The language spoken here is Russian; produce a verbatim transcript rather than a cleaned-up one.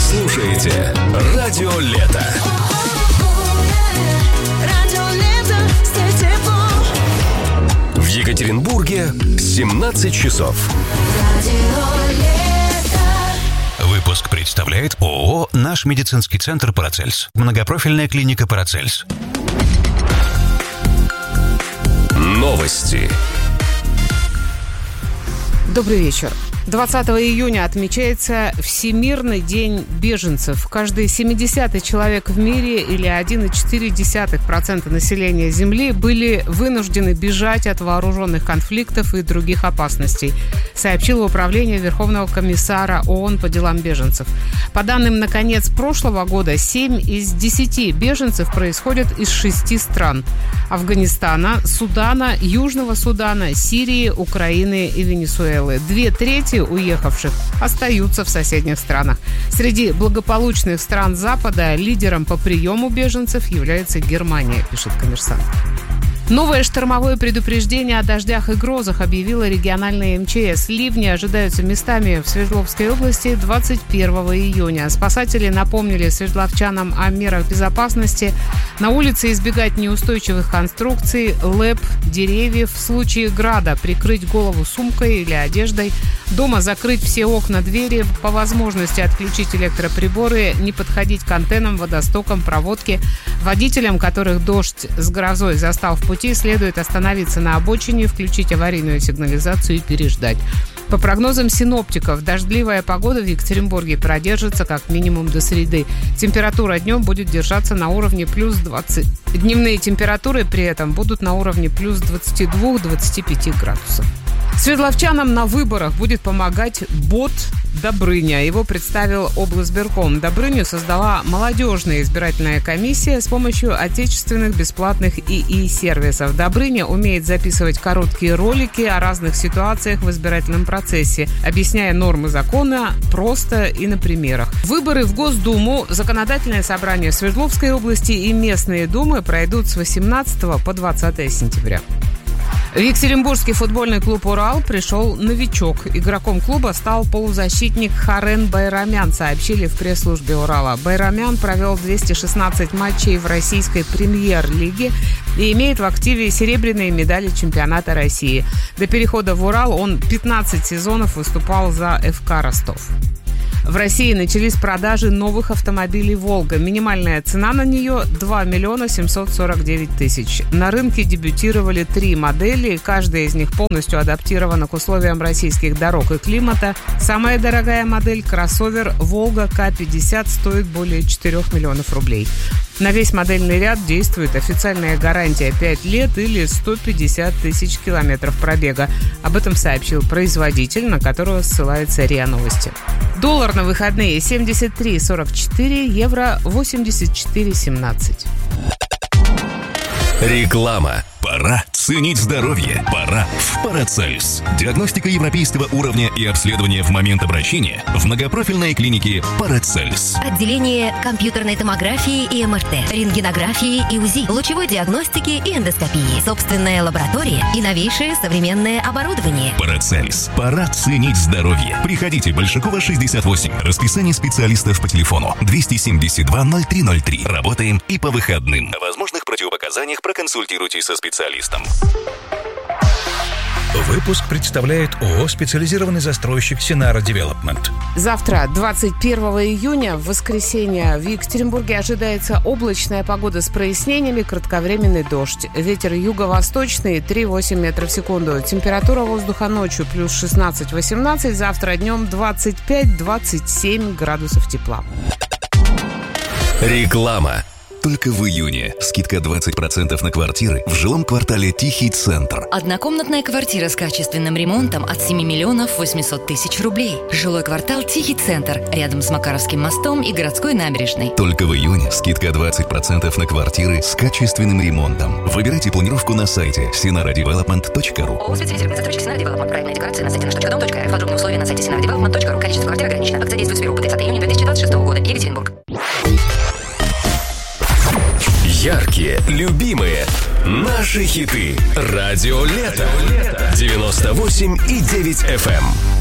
слушаете Радио Лето. В Екатеринбурге семнадцать часов. Выпуск представляет ООО «Наш медицинский центр Парацельс». Многопрофильная клиника Парацельс. Новости. Добрый вечер. двадцатого июня отмечается Всемирный день беженцев. Каждый семидесятый человек в мире или один целых четыре десятых процента населения Земли были вынуждены бежать от вооруженных конфликтов и других опасностей, сообщило Управление Верховного комиссара ООН по делам беженцев. По данным на конец прошлого года, семь из десяти беженцев происходят из шести стран: Афганистана, Судана, Южного Судана, Сирии, Украины и Венесуэлы. Две трети уехавших остаются в соседних странах. Среди благополучных стран Запада лидером по приему беженцев является Германия, пишет «Коммерсант». Новое штормовое предупреждение о дождях и грозах объявила региональная эм че эс. Ливни ожидаются местами в Свердловской области двадцать первого июня. Спасатели напомнили свердловчанам о мерах безопасности. На улице избегать неустойчивых конструкций, лэп, деревьев. В случае града прикрыть голову сумкой или одеждой. Дома закрыть все окна, двери. По возможности отключить электроприборы. Не подходить к антеннам, водостокам, проводке. Водителям, которых дождь с грозой застал в пути, следует остановиться на обочине, включить аварийную сигнализацию и переждать. По прогнозам синоптиков, дождливая погода в Екатеринбурге продержится как минимум до среды. Температура днем будет держаться на уровне плюс двадцать. Дневные температуры при этом будут на уровне плюс двадцать два - двадцать пять градусов. Свердловчанам на выборах будет помогать бот Добрыня. Его представил облсбирком. Добрыню создала молодежная избирательная комиссия с помощью отечественных бесплатных ИИ-сервисов. Добрыня умеет записывать короткие ролики о разных ситуациях в избирательном процессе, объясняя нормы закона просто и на примерах. Выборы в Госдуму, Законодательное собрание Свердловской области и местные думы пройдут с восемнадцатого по двадцатое сентября. В Екатеринбургский футбольный клуб «Урал» пришел новичок. Игроком клуба стал полузащитник Харен Байрамян, сообщили в пресс-службе «Урала». Байрамян провел двести шестнадцать матчей в российской премьер-лиге и имеет в активе серебряные медали чемпионата России. До перехода в «Урал» он пятнадцать сезонов выступал за эф ка Ростов. В России начались продажи новых автомобилей «Волга». Минимальная цена на нее – два миллиона семьсот сорок девять тысяч. На рынке дебютировали три модели. Каждая из них полностью адаптирована к условиям российских дорог и климата. Самая дорогая модель – кроссовер «Волга ка пятьдесят» стоит более четырех миллионов рублей. На весь модельный ряд действует официальная гарантия пять лет или сто пятьдесят тысяч километров пробега. Об этом сообщил производитель, на которого ссылается РИА Новости. Доллар на выходные семьдесят три сорок четыре, евро восемьдесят четыре семнадцать. Реклама. Пора ценить здоровье. Пора в Парацельс. Диагностика европейского уровня и обследование в момент обращения в многопрофильной клинике Парацельс. Отделение компьютерной томографии и эм эр тэ, рентгенографии и УЗИ, лучевой диагностики и эндоскопии, собственная лаборатория и новейшее современное оборудование. Парацельс. Пора ценить здоровье. Приходите, Большакова, шестьдесят восемь. Расписание специалистов по телефону двести семьдесят два ноль три ноль три. Работаем и по выходным. О возможных противопоказаниях проконсультируйтесь со специалистом. Выпуск представляет ООО «Специализированный застройщик Синара Девелопмент». Завтра, двадцать первого июня, в воскресенье, в Екатеринбурге ожидается облачная погода с прояснениями, кратковременный дождь. Ветер юго-восточный три целых восемь десятых метра в секунду. Температура воздуха ночью плюс шестнадцать - восемнадцать, завтра днем двадцать пять - двадцать семь градусов тепла. Реклама. Только в июне скидка двадцать процентов на квартиры в жилом квартале «Тихий центр». Однокомнатная квартира с качественным ремонтом от семи миллионов восемьсот тысяч рублей. Жилой квартал «Тихий центр» рядом с Макаровским мостом и городской набережной. Только в июне скидка двадцать процентов на квартиры с качественным ремонтом. Выбирайте планировку на сайте синара девелопмент точка ру. ООО «Специализированный застройщик Синара Девелопмент». Проектная декларация на сайте наш точка дом точка эр эф. Подробные условия на сайте синара девелопмент точка ру. Количество квартир ограничено. Акция действует с первого по тридцатое июня две тысячи двадцать шестого года. Екатеринбург. Яркие, любимые, наши хиты. Радио Лето. девяносто восемь и девять эф эм.